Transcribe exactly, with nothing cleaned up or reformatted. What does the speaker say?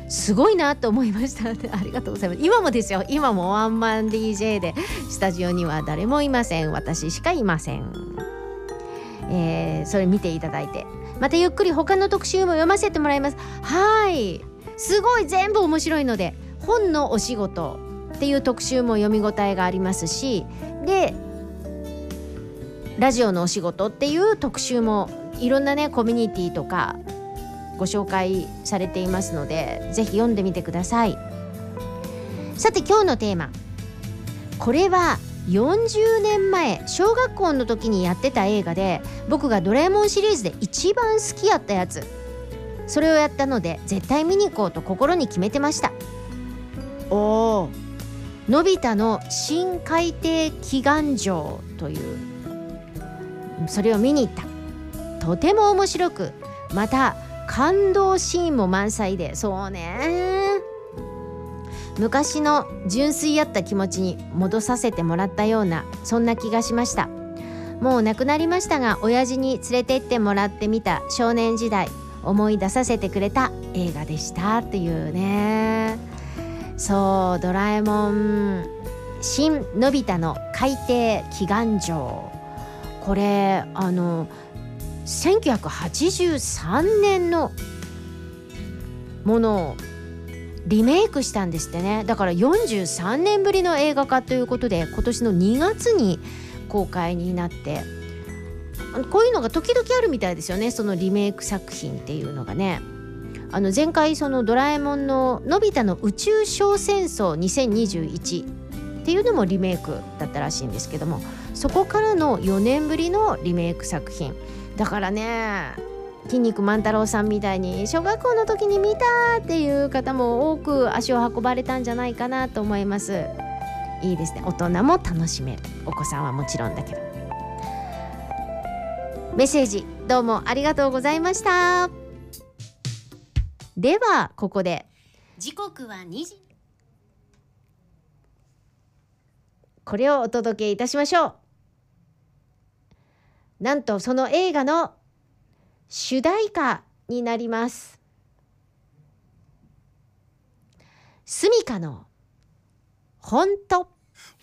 すごいなと思いましたありがとうございます。今もですよ、今もワンマン ディージェー でスタジオには誰もいません。私しかいません。えー、それ見ていただいて、またゆっくり他の特集も読ませてもらいます。はい、すごい全部面白いので、本のお仕事っていう特集も読み応えがありますし、でラジオのお仕事っていう特集もいろんなねコミュニティとかご紹介されていますので、ぜひ読んでみてください。さて今日のテーマ、これはよんじゅうねんまえ小学校の時にやってた映画で、僕がドラえもんシリーズで一番好きやったやつ、それをやったので絶対見に行こうと心に決めてました。おー、のび太の新海底祈願城という、それを見に行った。とても面白く、また感動シーンも満載で、そうね、昔の純粋やった気持ちに戻させてもらったような、そんな気がしました。もう亡くなりましたが、親父に連れて行ってもらってみた少年時代、思い出させてくれた映画でしたっていうね。そう、ドラえもん新のび太の海底祈願城、これあのせんきゅうひゃくはちじゅうさんねんのものをリメイクしたんですってね。だからよんじゅうさんねんぶりの映画化ということで、今年のにがつに公開になって、こういうのが時々あるみたいですよね、そのリメイク作品っていうのがね。あの前回そのドラえもんののび太の宇宙小戦争にせんにじゅういちっていうのもリメイクだったらしいんですけども、そこからのよねんぶりのリメイク作品だからね、筋肉万太郎さんみたいに小学校の時に見たっていう方も多く足を運ばれたんじゃないかなと思います。いいですね、大人も楽しめる、お子さんはもちろんだけど。メッセージどうもありがとうございました。ではここで時刻はにじ、 これをお届けいたしましょう。なんとその映画の主題歌になります。スミカのほんと。